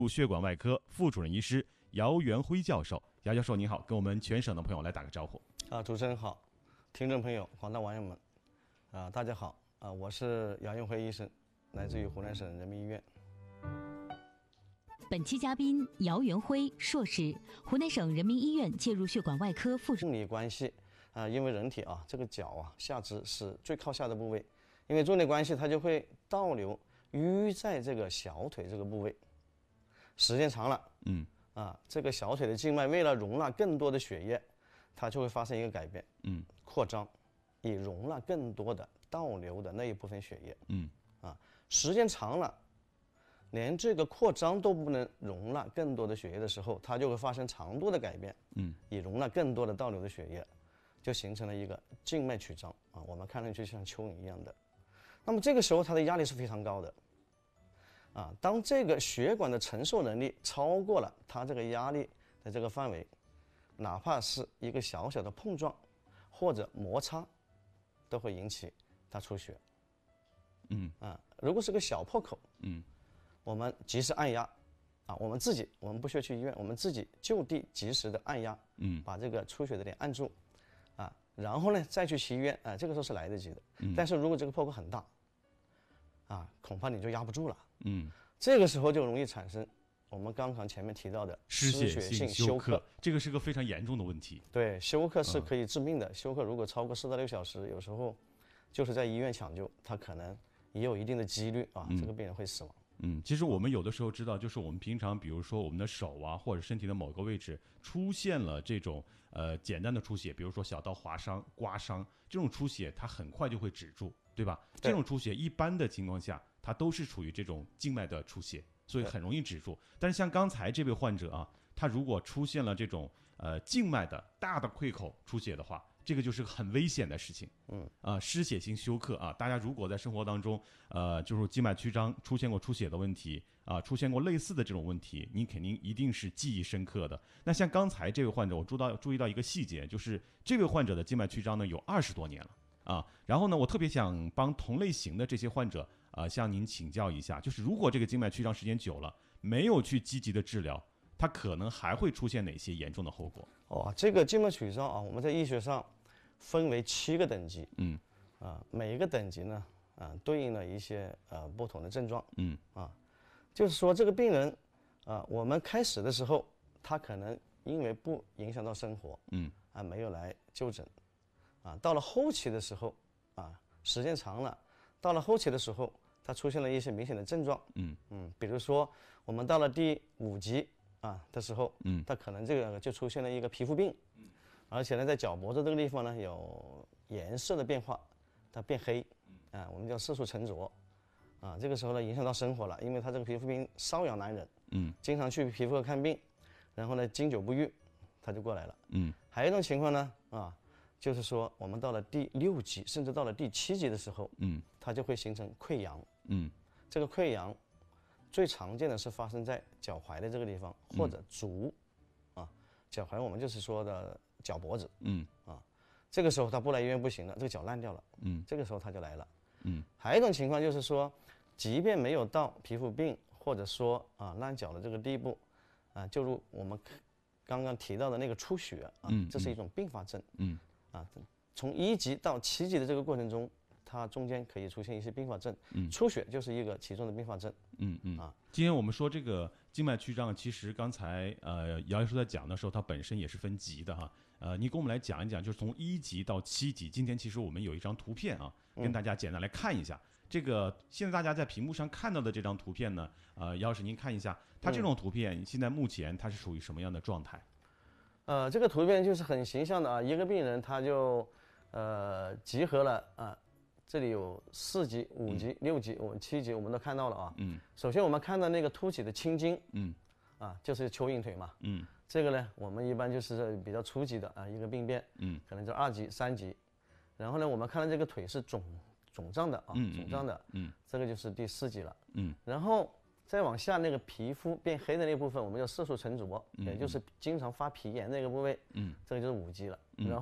血管外科副主任医师姚元辉教授。姚教授您好，跟我们全省的朋友来打个招呼。 主持人好，听众朋友、广大网友们，大家好，我是姚元辉医生，来自于湖南省人民医院。 本期嘉宾姚元辉硕士，湖南省人民医院介入血管外科副主任。 重力关系因为人体这个脚下肢是最靠下的部位，因为重力关系它就会倒流淤在这个小腿这个部位，时间长了，这个小腿的静脉为了容纳更多的血液，它就会发生一个改变，扩张，以容纳更多的倒流的那一部分血液，时间长了，连这个扩张都不能容纳更多的血液的时候，它就会发生长度的改变，以容纳更多的倒流的血液，就形成了一个静脉曲张我们看上去像蚯蚓一样的。那么这个时候它的压力是非常高的。当这个血管的承受能力超过了它这个压力的这个范围，哪怕是一个小小的碰撞或者摩擦，都会引起它出血。如果是个小破口，我们及时按压，我们不需要去医院，我们自己就地及时的按压，把这个出血的点按住，然后呢再去医院，这个时候是来得及的。但是如果这个破口很大，恐怕你就压不住了。这个时候就容易产生我们刚刚前面提到的失血性休克，这个是个非常严重的问题。 对，休克是可以致命的。休克如果超过4到6小时，有时候就是在医院抢救，它可能也有一定的几率这个病人会死亡。 其实我们有的时候知道，就是我们平常比如说我们的手或者身体的某个位置出现了这种简单的出血，比如说小刀划伤、刮伤，这种出血它很快就会止住，对吧？这种出血一般的情况下它都是处于这种静脉的出血，所以很容易止住。但是像刚才这位患者他如果出现了这种静脉的大的溃口出血的话，这个就是很危险的事情。失血性休克大家如果在生活当中就是静脉曲张出现过出血的问题出现过类似的这种问题，你肯定一定是记忆深刻的。那像刚才这位患者，我注意到一个细节，就是这位患者的静脉曲张呢有20多年了然后呢，我特别想帮同类型的这些患者向您请教一下，就是如果这个静脉曲张时间久了，没有去积极的治疗，它可能还会出现哪些严重的后果？ 这个静脉曲张我们在医学上分为7个等级，每一个等级呢对应了一些不同的症状，就是说这个病人我们开始的时候，他可能因为不影响到生活，没有来就诊，到了后期的时候时间长了，到了后期的时候，它出现了一些明显的症状，比如说我们到了第5级的时候，它可能这个就出现了一个皮肤病，而且呢，在脚脖子这个地方呢有颜色的变化，它变黑，我们叫色素沉着，这个时候呢影响到生活了，因为它这个皮肤病瘙痒难忍，经常去皮肤科看病，然后呢经久不愈，它就过来了，还有一种情况呢就是说我们到了第6级，甚至到了第7级的时候，它就会形成溃疡，这个溃疡最常见的是发生在脚踝的这个地方，或者足，脚踝我们就是说的脚脖子，这个时候他不来医院不行了，这个脚烂掉了，这个时候他就来了，还有一种情况就是说，即便没有到皮肤病或者说烂脚的这个地步，就如我们刚刚提到的那个出血这是一种并发症，从1级到7级的这个过程中，它中间可以出现一些并发症，出血就是一个其中的并发症。 今天我们说这个静脉曲张，其实刚才姚医生在讲的时候，它本身也是分级的你给我们来讲一讲，就是从1级到7级。今天其实我们有一张图片跟大家简单来看一下。这个现在大家在屏幕上看到的这张图片呢，姚老师您看一下，它这种图片现在目前它是属于什么样的状态？ 这个图片就是很形象的一个病人他就集合了这里有4级、5级、6级、7级，我们都看到了首先我们看到那个凸起的青筋，就是蚯蚓腿嘛，这个呢我们一般就是比较初级的一个病变，可能就2级、3级，然后呢我们看到这个腿是肿胀的肿胀的，这个就是第4级了，然后再往下那个皮肤变黑的那部分，我们叫色素沉着，也就是经常发皮炎那个部位，这个就是5级了，然后